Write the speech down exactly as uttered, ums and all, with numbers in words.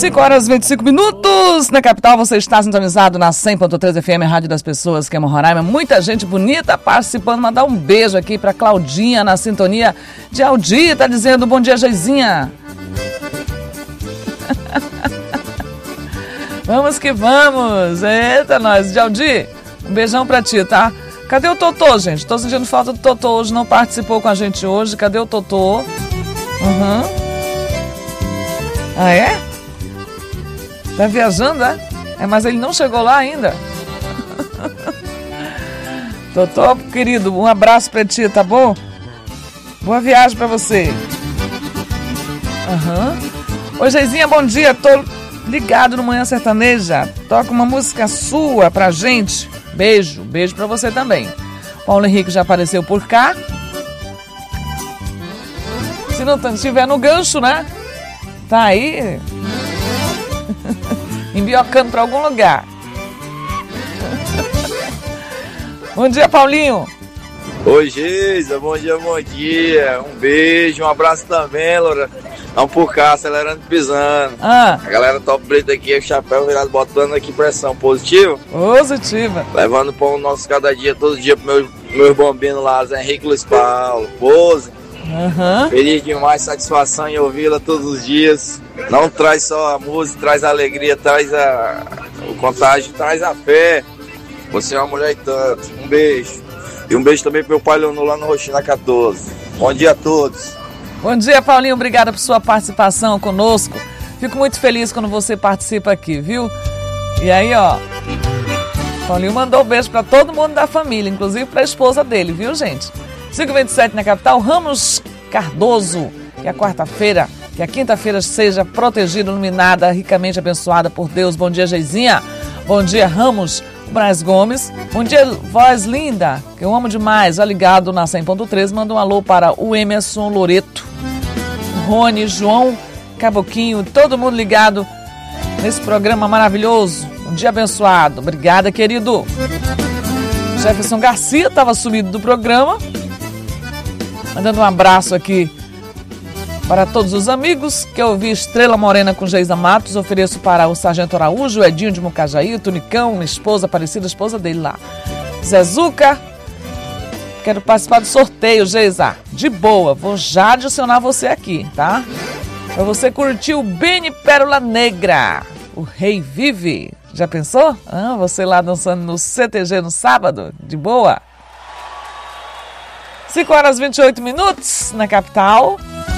cinco horas e vinte e cinco minutos na capital. Você está sintonizado na cem ponto três F M, Rádio das Pessoas, que é Roraima. Muita gente bonita participando. Mandar um beijo aqui para Claudinha na sintonia de Aldi. Tá dizendo bom dia, Geizinha. Vamos que vamos. Eita, nós. De Aldi, um beijão pra ti, tá? Cadê o Totô, gente? Tô sentindo falta do Totô hoje. Não participou com a gente hoje. Cadê o Totô? Uhum. Ah, é? Tá viajando, é? É, mas ele não chegou lá ainda. Totô, querido, um abraço pra ti, tá bom? Boa viagem pra você. Aham. Uhum. Ô, Geizinha, bom dia. Tô ligado no Manhã Sertaneja. Toca uma música sua pra gente. Beijo, beijo pra você também. Paulo Henrique já apareceu por cá. Se não estiver no gancho, né? Tá aí embiocando pra algum lugar. Bom dia, Paulinho. Oi, Geisa, bom dia, bom dia. Um beijo, um abraço também, Laura. Vamos por cá, acelerando e pisando. Ah. A galera top preto aqui, o chapéu virado, botando aqui pressão positiva. Positiva. Levando pão nosso cada dia, todo dia pro meu, meus bombinos lá, Zé Henrique Luiz Paulo, Pose. Uhum. Feliz demais, satisfação em ouvi-la todos os dias. Não traz só a música, traz a alegria, traz a, o contágio, traz a fé. Você é uma mulher e tanto. Um beijo. E um beijo também pro meu pai Leonor lá no Roxina quatorze. Bom dia a todos. Bom dia, Paulinho. Obrigada por sua participação conosco. Fico muito feliz quando você participa aqui, viu? E aí, ó, Paulinho mandou um beijo pra todo mundo da família, inclusive pra esposa dele, viu, gente? cinco e vinte e sete na capital. Ramos Cardoso, que a quarta-feira, que a quinta-feira seja protegida, iluminada, ricamente abençoada por Deus. Bom dia, Geizinha. Bom dia, Ramos. Braz Gomes. Bom dia, voz linda, que eu amo demais. Já ligado na cem ponto três. Manda um alô para o Emerson Loreto, Rony, João Caboquinho, todo mundo ligado nesse programa maravilhoso. Um dia abençoado. Obrigada, querido. Jefferson Garcia estava sumido do programa. Mandando um abraço aqui para todos os amigos, que eu vi Estrela Morena com Geisa Matos. Ofereço para o Sargento Araújo, o Edinho de Mucajaí, o Tunicão, minha esposa, Aparecida, esposa dele lá. Zezuca, quero participar do sorteio, Geisa. De boa, vou já adicionar você aqui, tá? Para você curtir o Beni Pérola Negra, o Rei Vive. Já pensou? Ah, você lá dançando no C T G no sábado, de boa? cinco horas e vinte e oito minutos na capital.